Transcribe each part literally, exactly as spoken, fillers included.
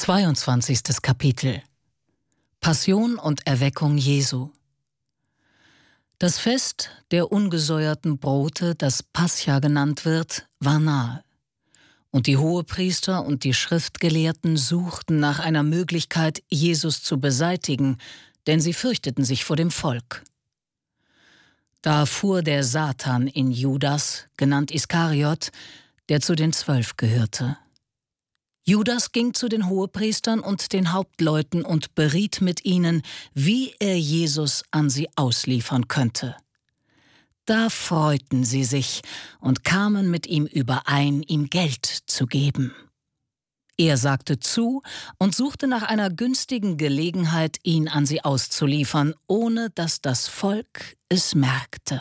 zweiundzwanzigstes Kapitel. Passion und Erweckung Jesu. Das Fest der ungesäuerten Brote, das Pascha genannt wird, war nahe. Und die Hohepriester und die Schriftgelehrten suchten nach einer Möglichkeit, Jesus zu beseitigen, denn sie fürchteten sich vor dem Volk. Da fuhr der Satan in Judas, genannt Iskariot, der zu den Zwölf gehörte. Judas ging zu den Hohepriestern und den Hauptleuten und beriet mit ihnen, wie er Jesus an sie ausliefern könnte. Da freuten sie sich und kamen mit ihm überein, ihm Geld zu geben. Er sagte zu und suchte nach einer günstigen Gelegenheit, ihn an sie auszuliefern, ohne dass das Volk es merkte.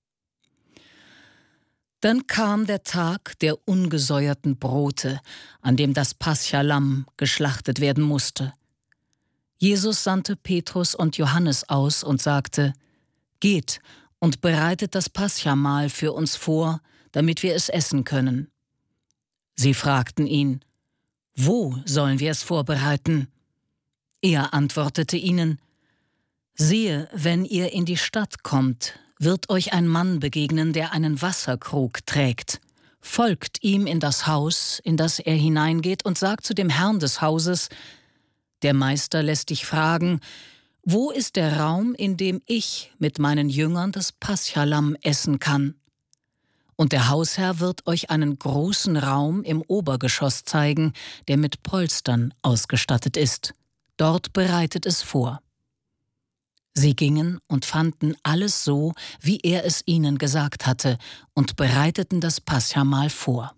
Dann kam der Tag der ungesäuerten Brote, an dem das Pascha-Lamm geschlachtet werden musste. Jesus sandte Petrus und Johannes aus und sagte: »Geht und bereitet das Pascha-Mahl für uns vor, damit wir es essen können.« Sie fragten ihn: »Wo sollen wir es vorbereiten?« Er antwortete ihnen: »Siehe, wenn ihr in die Stadt kommt, wird euch ein Mann begegnen, der einen Wasserkrug trägt. Folgt ihm in das Haus, in das er hineingeht, und sagt zu dem Herrn des Hauses: Der Meister lässt dich fragen, wo ist der Raum, in dem ich mit meinen Jüngern das Pascha-Lamm essen kann? Und der Hausherr wird euch einen großen Raum im Obergeschoss zeigen, der mit Polstern ausgestattet ist. Dort bereitet es vor.« Sie gingen und fanden alles so, wie er es ihnen gesagt hatte, und bereiteten das Pascha-Mahl vor.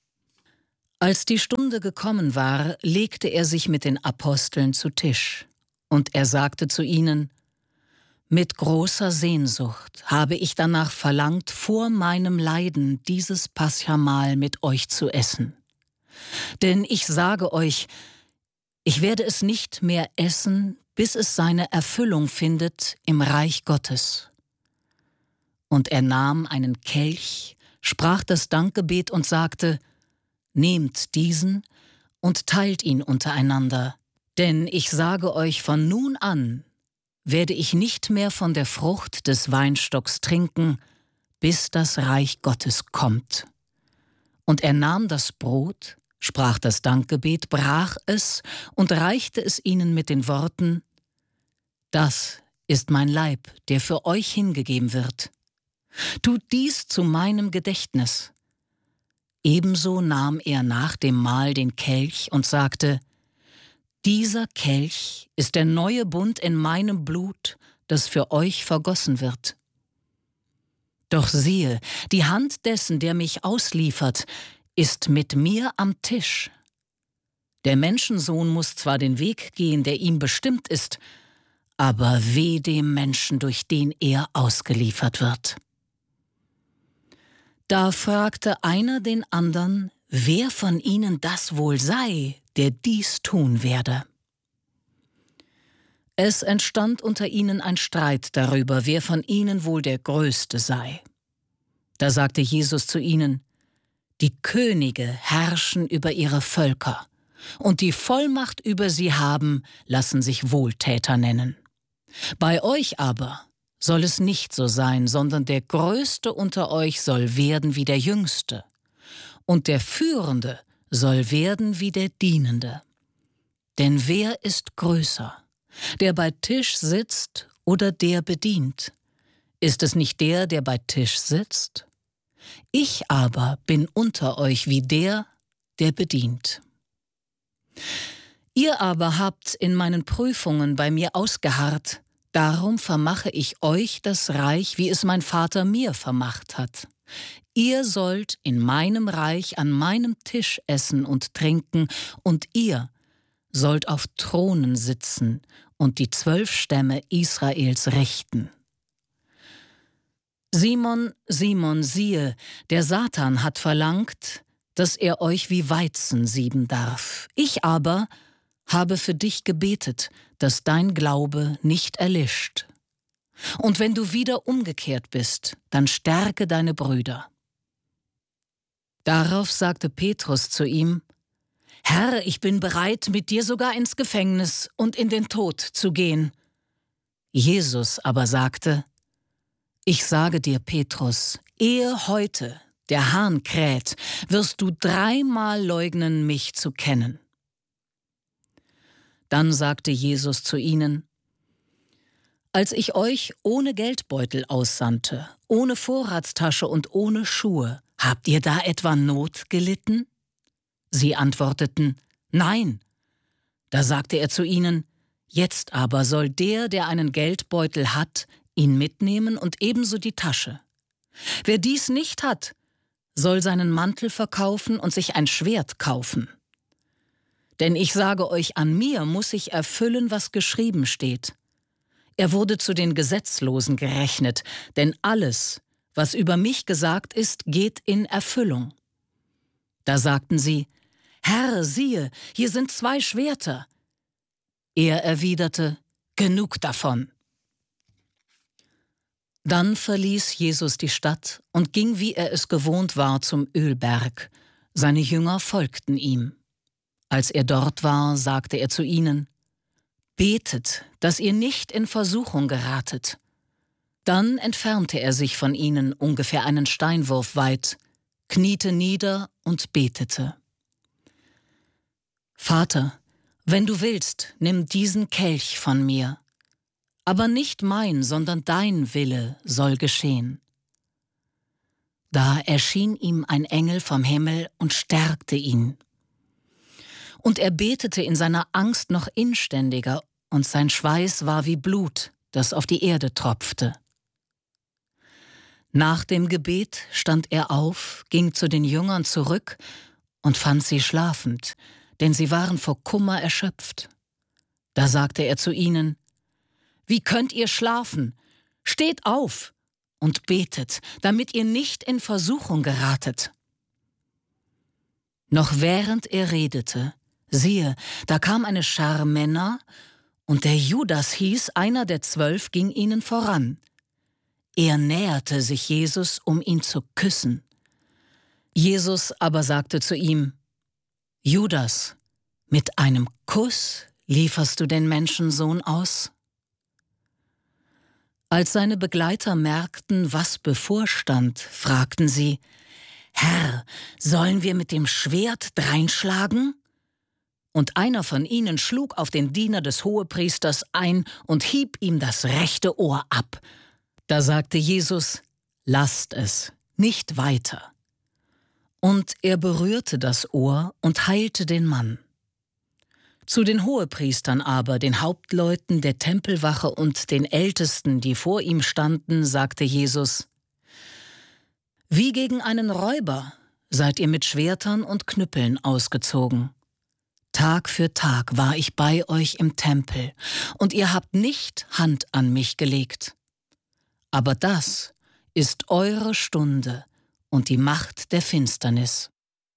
Als die Stunde gekommen war, legte er sich mit den Aposteln zu Tisch. Und er sagte zu ihnen: »Mit großer Sehnsucht habe ich danach verlangt, vor meinem Leiden dieses Pascha-Mahl mit euch zu essen. Denn ich sage euch, ich werde es nicht mehr essen, bis es seine Erfüllung findet im Reich Gottes.« Und er nahm einen Kelch, sprach das Dankgebet und sagte: »Nehmt diesen und teilt ihn untereinander, denn ich sage euch, von nun an werde ich nicht mehr von der Frucht des Weinstocks trinken, bis das Reich Gottes kommt.« Und er nahm das Brot, sprach das Dankgebet, brach es und reichte es ihnen mit den Worten: »Das ist mein Leib, der für euch hingegeben wird. Tut dies zu meinem Gedächtnis.« Ebenso nahm er nach dem Mahl den Kelch und sagte: »Dieser Kelch ist der neue Bund in meinem Blut, das für euch vergossen wird. Doch siehe, die Hand dessen, der mich ausliefert, ist mit mir am Tisch. Der Menschensohn muss zwar den Weg gehen, der ihm bestimmt ist, aber weh dem Menschen, durch den er ausgeliefert wird.« Da fragte einer den andern, wer von ihnen das wohl sei, der dies tun werde. Es entstand unter ihnen ein Streit darüber, wer von ihnen wohl der Größte sei. Da sagte Jesus zu ihnen: »Die Könige herrschen über ihre Völker, und die Vollmacht über sie haben, lassen sich Wohltäter nennen. Bei euch aber soll es nicht so sein, sondern der Größte unter euch soll werden wie der Jüngste, und der Führende soll werden wie der Dienende. Denn wer ist größer, der bei Tisch sitzt oder der bedient? Ist es nicht der, der bei Tisch sitzt? Ich aber bin unter euch wie der, der bedient. Ihr aber habt in meinen Prüfungen bei mir ausgeharrt, darum vermache ich euch das Reich, wie es mein Vater mir vermacht hat. Ihr sollt in meinem Reich an meinem Tisch essen und trinken, und ihr sollt auf Thronen sitzen und die zwölf Stämme Israels richten. Simon, Simon, siehe, der Satan hat verlangt, dass er euch wie Weizen sieben darf. Ich aber habe für dich gebetet, dass dein Glaube nicht erlischt. Und wenn du wieder umgekehrt bist, dann stärke deine Brüder.« Darauf sagte Petrus zu ihm: Herr, ich bin bereit, mit dir sogar ins Gefängnis und in den Tod zu gehen. Jesus aber sagte: Ich sage dir, Petrus, ehe heute der Hahn kräht, wirst du dreimal leugnen, mich zu kennen. Dann sagte Jesus zu ihnen: Als ich euch ohne Geldbeutel aussandte, ohne Vorratstasche und ohne Schuhe, habt ihr da etwa Not gelitten? Sie antworteten: Nein. Da sagte er zu ihnen: Jetzt aber soll der, der einen Geldbeutel hat, ihn mitnehmen und ebenso die Tasche. Wer dies nicht hat, soll seinen Mantel verkaufen und sich ein Schwert kaufen. Denn ich sage euch, an mir muss sich erfüllen, was geschrieben steht. Er wurde zu den Gesetzlosen gerechnet, denn alles, was über mich gesagt ist, geht in Erfüllung. Da sagten sie: Herr, siehe, hier sind zwei Schwerter. Er erwiderte: Genug davon. Dann verließ Jesus die Stadt und ging, wie er es gewohnt war, zum Ölberg. Seine Jünger folgten ihm. Als er dort war, sagte er zu ihnen: Betet, dass ihr nicht in Versuchung geratet. Dann entfernte er sich von ihnen ungefähr einen Steinwurf weit, kniete nieder und betete: Vater, wenn du willst, nimm diesen Kelch von mir. Aber nicht mein, sondern dein Wille soll geschehen. Da erschien ihm ein Engel vom Himmel und stärkte ihn. Und er betete in seiner Angst noch inständiger, und sein Schweiß war wie Blut, das auf die Erde tropfte. Nach dem Gebet stand er auf, ging zu den Jüngern zurück und fand sie schlafend, denn sie waren vor Kummer erschöpft. Da sagte er zu ihnen: Wie könnt ihr schlafen? Steht auf und betet, damit ihr nicht in Versuchung geratet. Noch während er redete, siehe, da kam eine Schar Männer, und der Judas hieß, einer der Zwölf, ging ihnen voran. Er näherte sich Jesus, um ihn zu küssen. Jesus aber sagte zu ihm: Judas, mit einem Kuss lieferst du den Menschensohn aus? Als seine Begleiter merkten, was bevorstand, fragten sie: Herr, sollen wir mit dem Schwert dreinschlagen? Und einer von ihnen schlug auf den Diener des Hohepriesters ein und hieb ihm das rechte Ohr ab. Da sagte Jesus: Lasst es, nicht weiter. Und er berührte das Ohr und heilte den Mann. Zu den Hohepriestern aber, den Hauptleuten der Tempelwache und den Ältesten, die vor ihm standen, sagte Jesus: Wie gegen einen Räuber seid ihr mit Schwertern und Knüppeln ausgezogen. Tag für Tag war ich bei euch im Tempel, und ihr habt nicht Hand an mich gelegt. Aber das ist eure Stunde und die Macht der Finsternis.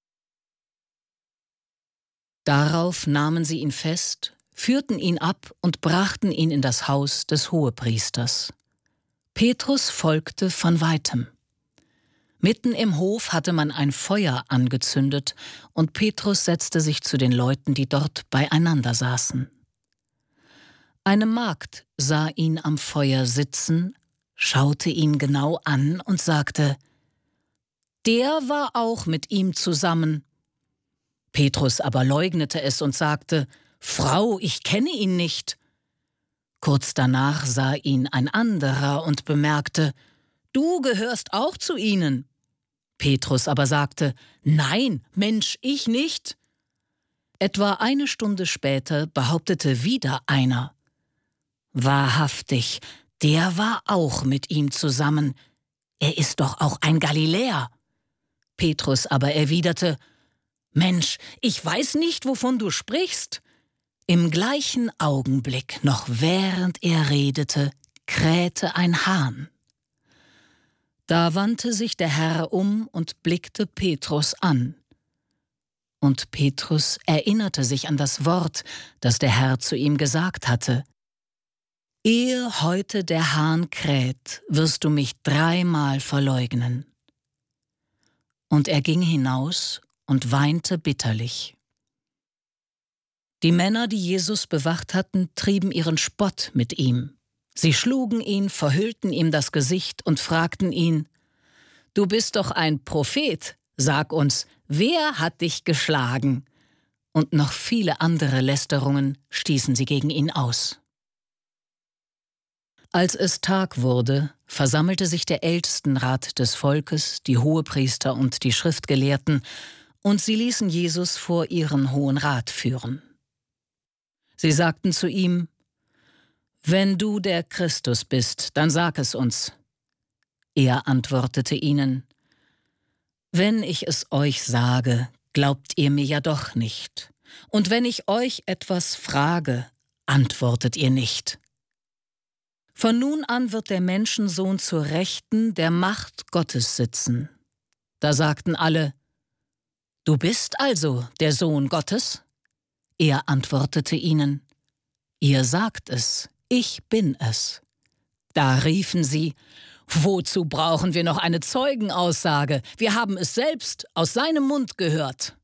Darauf nahmen sie ihn fest, führten ihn ab und brachten ihn in das Haus des Hohepriesters. Petrus folgte von weitem. Mitten im Hof hatte man ein Feuer angezündet, und Petrus setzte sich zu den Leuten, die dort beieinander saßen. Eine Magd sah ihn am Feuer sitzen, schaute ihn genau an und sagte: Der war auch mit ihm zusammen. Petrus aber leugnete es und sagte: Frau, ich kenne ihn nicht. Kurz danach sah ihn ein anderer und bemerkte: Du gehörst auch zu ihnen. Petrus aber sagte: Nein, Mensch, ich nicht. Etwa eine Stunde später behauptete wieder einer: Wahrhaftig, der war auch mit ihm zusammen. Er ist doch auch ein Galiläer. Petrus aber erwiderte: Mensch, ich weiß nicht, wovon du sprichst. Im gleichen Augenblick, noch während er redete, krähte ein Hahn. Da wandte sich der Herr um und blickte Petrus an. Und Petrus erinnerte sich an das Wort, das der Herr zu ihm gesagt hatte: Ehe heute der Hahn kräht, wirst du mich dreimal verleugnen. Und er ging hinaus und weinte bitterlich. Die Männer, die Jesus bewacht hatten, trieben ihren Spott mit ihm. Sie schlugen ihn, verhüllten ihm das Gesicht und fragten ihn: »Du bist doch ein Prophet. Sag uns, wer hat dich geschlagen?« Und noch viele andere Lästerungen stießen sie gegen ihn aus. Als es Tag wurde, versammelte sich der Ältestenrat des Volkes, die Hohepriester und die Schriftgelehrten, und sie ließen Jesus vor ihren Hohen Rat führen. Sie sagten zu ihm: »Wenn du der Christus bist, dann sag es uns.« Er antwortete ihnen: »Wenn ich es euch sage, glaubt ihr mir ja doch nicht. Und wenn ich euch etwas frage, antwortet ihr nicht. Von nun an wird der Menschensohn zur Rechten der Macht Gottes sitzen.« Da sagten alle: »Du bist also der Sohn Gottes?« Er antwortete ihnen: »Ihr sagt es, ich bin es.« Da riefen sie: »Wozu brauchen wir noch eine Zeugenaussage? Wir haben es selbst aus seinem Mund gehört.«